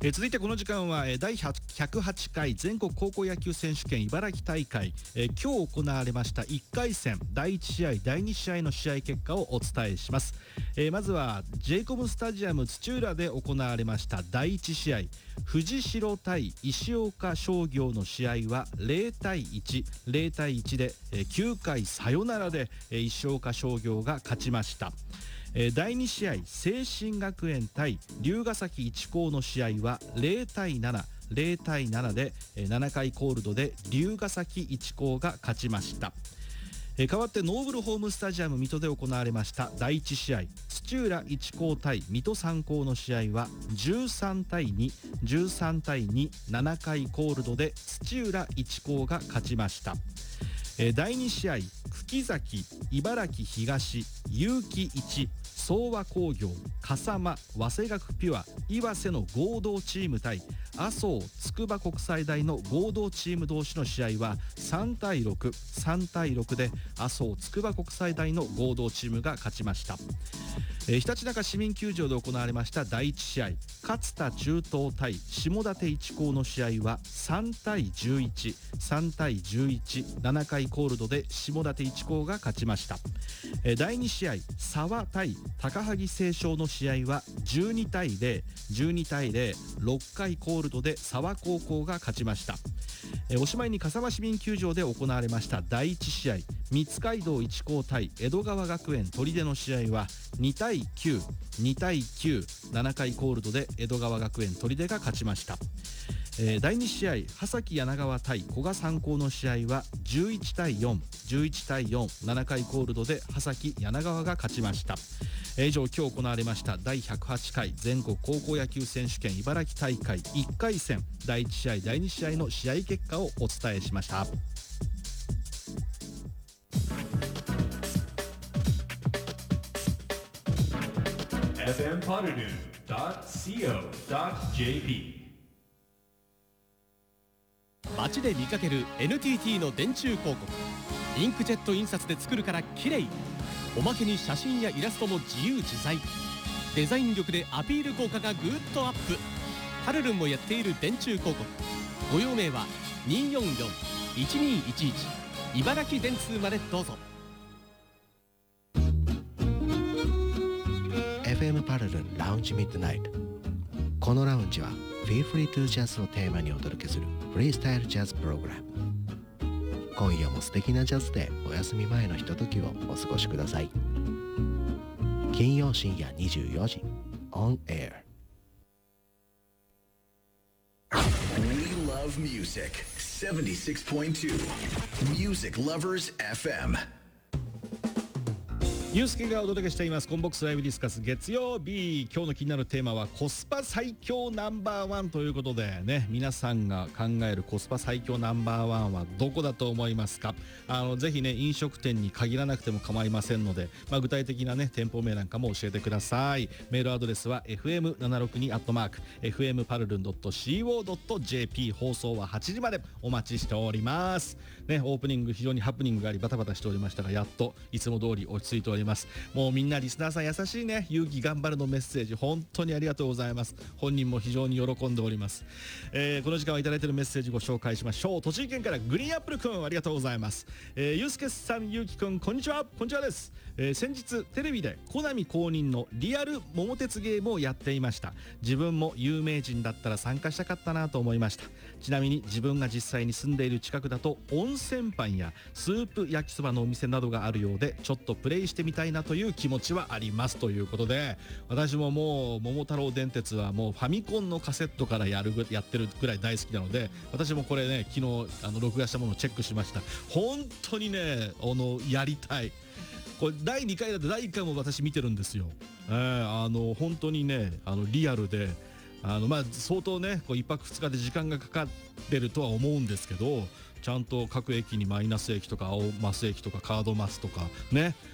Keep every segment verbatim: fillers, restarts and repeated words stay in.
えー、続いてこの時間は、えー、だいひゃくはちかい全国高校野球選手権茨城大会、えー、今日行われましたいっかい戦だいいち試合だいに試合の試合結果をお伝えします。えー、まずはジェイコムスタジアム土浦で行われましただいいち試合、藤代対石岡商業の試合はゼロたいいち、ゼロたいいちで、えー、きゅうかいサヨナラで、えー、石岡商業が勝ちました。えー、だいに試合、聖心学園対龍ヶ崎一高の試合はゼロたいなな、ゼロたいななで、えー、ななかいコールドで龍ヶ崎一高が勝ちました。えー、代わってノーブルホームスタジアム水戸で行われましただいいち試合、土浦一高対水戸三高の試合はじゅうさんたいに、じゅうさんたいに、ななかいコールドで土浦一高が勝ちました。えー、だいに試合、久喜崎、茨城東、結城一、総和工業、笠間、早稲学ピュア、岩瀬の合同チーム対麻生筑波国際大の合同チーム同士の試合はさんたいろく、さんたいろくで麻生筑波国際大の合同チームが勝ちました。えー、ひたちなか市民球場で行われましただいいち試合、勝田中東対下館一高の試合はさんたいじゅういち、さんたいじゅういち、ななかいコールドで下館一高が勝ちました。えー、だいに試合、沢対高萩清少の試合はじゅうにたいゼロ、じゅうにたいゼロ、ろっかいコールドで沢高校が勝ちました。えー、おしまいに笠間市民球場で行われましただいいち試合、三街道一高対江戸川学園砦の試合はにたいきゅう、にたいきゅう、ななかいコールドで江戸川学園砦が勝ちました。えー、だいに試合、波崎柳川対古賀三高の試合はじゅういちたいよん、じゅういちたいよん、ななかいコールドで波崎柳川が勝ちました。えー、以上、今日行われましただいひゃくはちかい全国高校野球選手権茨城大会いっかい戦だいいち試合だいに試合の試合結果をお伝えしました。 エフエム パルル ドット シーオー ドット ジェーピー街で見かける エヌティーティー の電柱広告、インクジェット印刷で作るから綺麗、おまけに写真やイラストも自由自在、デザイン力でアピール効果がぐーっとアップ。パルルンもやっている電柱広告、ご用命はにーよんよん、いちにーいちいち茨城電通までどうぞ。 エフエム パルルンラウンジミッドナイト。このラウンジは Feel Free to Jazz をテーマにお届けするフリースタイルジャズプログラム。今夜も素敵なジャズでお休み前のひとときをお過ごしください。金曜深夜にじゅうよじ On Air。 We love music. seventy-six point two Music Lovers エフエム。 ユースケがお届けしていますコンボックスライブディスカス月曜日。今日の気になるテーマはコスパ最強ナンバーワンということでね、皆さんが考えるコスパ最強ナンバーワンはどこだと思いますか？あのぜひね、飲食店に限らなくても構いませんので、まあ、具体的なね店舗名なんかも教えてください。メールアドレスは エフエムななろくに アットマーク エフエム パルルン ドット シーオー ドット ジェーピー。 放送ははちじまでお待ちしておりますね。オープニング非常にハプニングがありバタバタしておりましたが、やっといつも通り落ち着いております。もうみんなリスナーさん優しいね。勇気頑張るのメッセージ本当にありがとうございます。本人も非常に喜んでおります。えー、この時間はいただいているメッセージご紹介しましょう。栃木県からグリーンアップルくん、ありがとうございます。えー、ゆうすけさん、ゆうきくん、こんにちは。こんにちはです。えー、先日テレビでコナミ公認のリアル桃鉄ゲームをやっていました。自分も有名人だったら参加したかったなと思いました。ちなみに自分が実際に住んでいる近くだと温泉パンやスープ焼きそばのお店などがあるようで、ちょっとプレイしてみたいなという気持ちはありますということで、私ももう桃太郎電鉄はもうファミコンのカセットからやるやってるくらい大好きなので、私もこれね昨日あの録画したものをチェックしました。本当にねあのやりたい。これだいにかいだってだいいっかいも私見てるんですよ。えー、あの本当にねあのリアルで、あのまあ相当ねこういっぱくふつかで時間がかかってるとは思うんですけど、ちゃんと各駅にマイナス駅とか青マス駅とかカードマスとかね、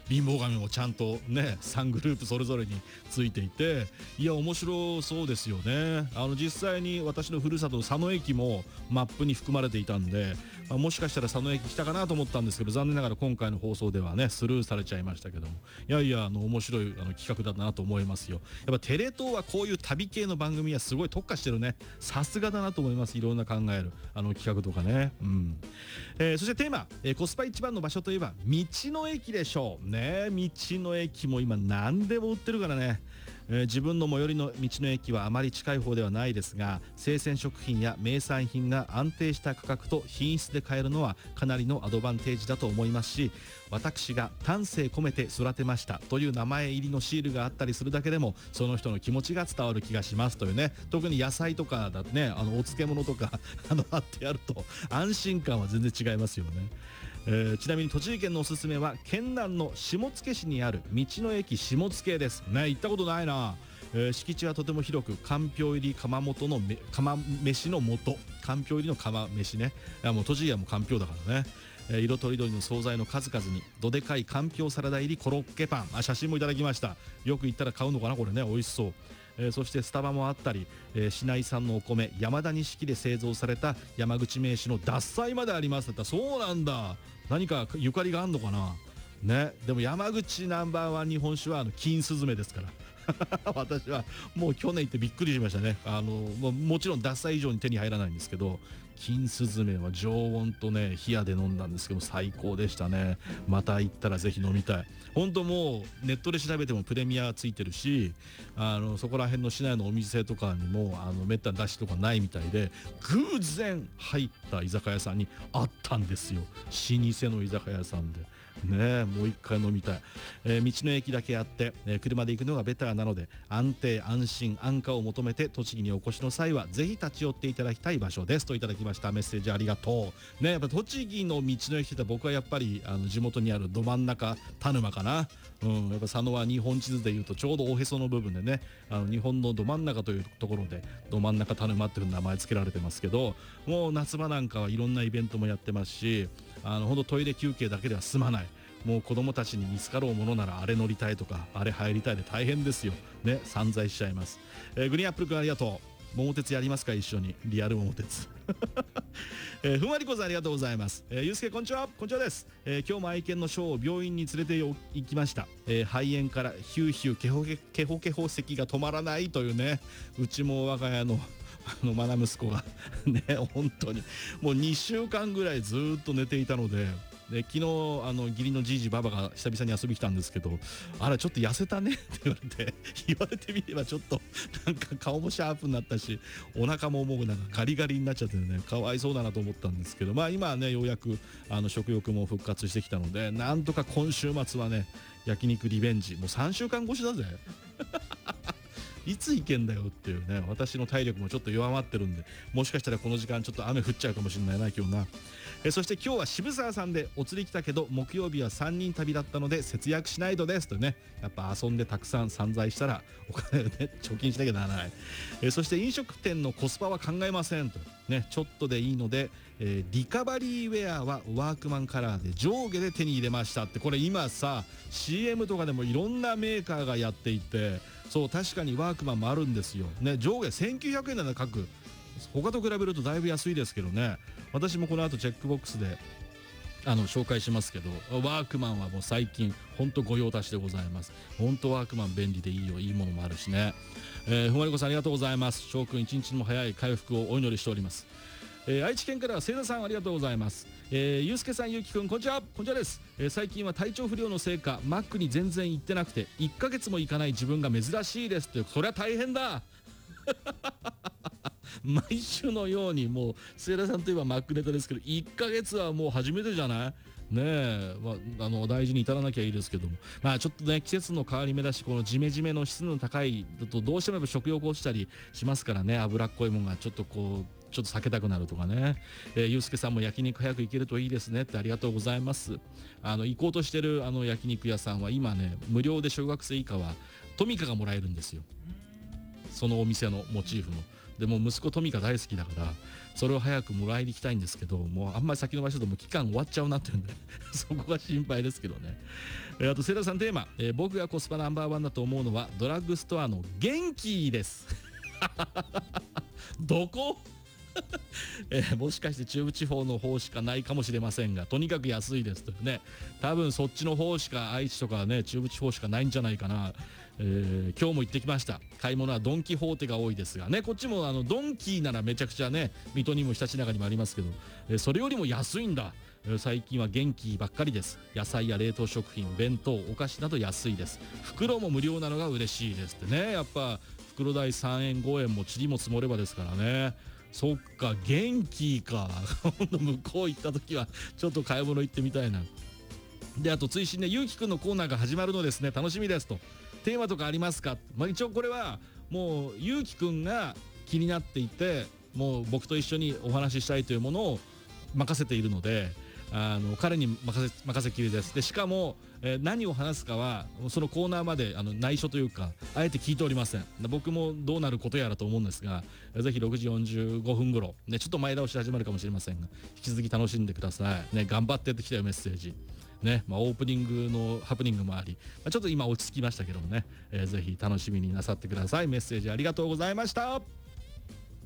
貧乏神もちゃんとねさんグループそれぞれについていて、いや面白そうですよね。あの実際に私のふるさとの佐野駅もマップに含まれていたんで、まあ、もしかしたら佐野駅来たかなと思ったんですけど、残念ながら今回の放送ではねスルーされちゃいましたけども、いやいやあの面白いあの企画だなと思いますよ。やっぱテレ東はこういう旅系の番組はすごい特化してるね。さすがだなと思います。いろんな考えるあの企画とかね、うんえー、そしてテーマ、えー、コスパ一番の場所といえば道の駅でしょうね。道の駅も今何でも売ってるからね。えー、自分の最寄りの道の駅はあまり近い方ではないですが、生鮮食品や名産品が安定した価格と品質で買えるのはかなりのアドバンテージだと思いますし、私が丹精込めて育てましたという名前入りのシールがあったりするだけでもその人の気持ちが伝わる気がしますというね。特に野菜とかだとね、あのお漬物とかあのあってやると安心感は全然違いますよね。えー、ちなみに栃木県のおすすめは県南の下野市にある道の駅下野ですね。行ったことないな。えー、敷地はとても広く、かんぴょう入り窯元のめ釜飯の素、かんぴょう入りの釜飯ね。いやもう栃木はもうかんぴょうだからね。えー、色とりどりの惣菜の数々にどでかいかんぴょうサラダ入りコロッケパン、あ写真もいただきました。よく行ったら買うのかなこれね、美味しそう。えー、そしてスタバもあったり、えー、市内産のお米山田錦で製造された山口名酒の獺祭まであります。だったらそうなんだ、何かゆかりがあるのかなね。でも山口ナンバーワン日本酒はあの金スズメですから私はもう去年行ってびっくりしましたね。あの も, もちろん獺祭以上に手に入らないんですけど、金スズメは常温とね冷やで飲んだんですけど最高でしたね。また行ったらぜひ飲みたい。本当もうネットで調べてもプレミアついてるし、あのそこら辺の市内のお店とかにもあのめったに出しとかないみたいで、偶然入った居酒屋さんにあったんですよ。老舗の居酒屋さんでね。もう一回飲みたい。えー、道の駅だけあって、えー、車で行くのがベターなので安定安心安価を求めて栃木にお越しの際はぜひ立ち寄っていただきたい場所ですといただきました。メッセージありがとうね。やっぱ栃木の道の駅って僕はやっぱりあの地元にあるど真ん中田沼かな。うん、やっぱ佐野は日本地図でいうとちょうどおへその部分でね、あの日本のど真ん中というところでど真ん中田沼っていう名前付けられてますけど、もう夏場なんかはいろんなイベントもやってますし、あのほんとトイレ休憩だけでは済まない。もう子供たちに見つかろうものならあれ乗りたいとかあれ入りたいで大変ですよね。散財しちゃいます。えー、グリーンアップル君ありがとう。桃鉄やりますか一緒に、リアル桃鉄えー、ふんわりこさんありがとうございます。えー、ゆうすけこんにちは。こんにちはです。えー、今日も愛犬のショーを病院に連れて行きました。えー、肺炎からヒューヒューケホケケホケホ咳が止まらないというね。うちも我が家のあの愛息子がね本当にもうにしゅうかんぐらいずっと寝ていたので。で昨日あの義理のじいじばばが久々に遊びに来たんですけど、あらちょっと痩せたねって言われて言われてみればちょっとなんか顔もシャープになったしお腹ももうなんかガリガリになっちゃってね、かわいそうだなと思ったんですけど、まあ今はねようやくあの食欲も復活してきたので、なんとか今週末はね焼肉リベンジ、もうさんしゅうかん越しだぜいつ行けんだよっていうね。私の体力もちょっと弱まってるんで、もしかしたらこの時間ちょっと雨降っちゃうかもしれないな今日な。えそして今日は渋沢さんでお釣り来たけど木曜日はさんにん旅だったので節約しないとですとね。やっぱ遊んでたくさん散財したらお金をね貯金しなきゃならない。えそして飲食店のコスパは考えませんとね。ちょっとでいいので、えー、リカバリーウェアはワークマンカラーで上下で手に入れましたって。これ今さ シーエム とかでもいろんなメーカーがやっていて、そう確かにワークマンもあるんですよね。上下せんきゅうひゃくえんなんだ各。他と比べるとだいぶ安いですけどね。私もこの後チェックボックスであの紹介しますけど、ワークマンはもう最近本当御用達でございます。本当ワークマン便利でいいよ、いいものもあるしね。えー、ふんわりこさんありがとうございます。翔くん一日も早い回復をお祈りしております。えー、愛知県からは聖田さんありがとうございます。えー、ゆうすけさん、ゆうきくんこんにちは。こんにちはです。えー、最近は体調不良のせいかマックに全然行ってなくていっかげつも行かない自分が珍しいですって。そりゃ大変だ毎週のようにもう聖田さんといえばマックネタですけどいっかげつはもう初めてじゃないねえ。まあ、あの大事に至らなきゃいいですけども、まあちょっとね季節の変わり目だし、このジメジメの湿度の高いだとどうしてもやっぱ食欲落ちたりしますからね。脂っこいものがちょっとこうちょっと避けたくなるとかね。えー、ゆうすけさんも焼肉早く行けるといいですねってありがとうございます。あの行こうとしてるあの焼肉屋さんは今ね無料で小学生以下はトミカがもらえるんですよ。そのお店のモチーフのでも息子トミカ大好きだからそれを早くもらいに行きたいんですけど、もうあんまり先延ばしだともう期間終わっちゃうなっていうんでそこが心配ですけどね。えー、あとセイラさんテーマ、えー、僕がコスパナンバーワンだと思うのはドラッグストアの元気ですどこえー、もしかして中部地方の方しかないかもしれませんが、とにかく安いですというね。多分そっちの方しか、愛知とかね中部地方しかないんじゃないかな。えー、今日も行ってきました。買い物はドン・キホーテが多いですがね、こっちもあのドンキーならめちゃくちゃね、水戸にも日立中にもありますけど、えー、それよりも安いんだ。えー、最近は元気ばっかりです。野菜や冷凍食品、弁当、お菓子など安いです。袋も無料なのが嬉しいですってね。やっぱ袋代さんえんごえんも塵も積もればですからね。そっか、元気か今度向こう行った時はちょっと買い物行ってみたいな。で、あと追伸でゆうきくんのコーナーが始まるのですね、楽しみですと。テーマとかありますか。まあ、一応これはもうゆうきくんが気になっていて、もう僕と一緒にお話ししたいというものを任せているので、あの彼に任せ任せきりです。でしかも、えー、何を話すかはそのコーナーまであの内緒というかあえて聞いておりません。僕もどうなることやらと思うんですが、えー、ぜひろくじよんじゅうごふん頃、ね、ちょっと前倒しで始まるかもしれませんが引き続き楽しんでください、ね、頑張ってってきたよメッセージね。まあ、オープニングのハプニングもあり、まあ、ちょっと今落ち着きましたけどもね、えー、ぜひ楽しみになさってください。メッセージありがとうございました。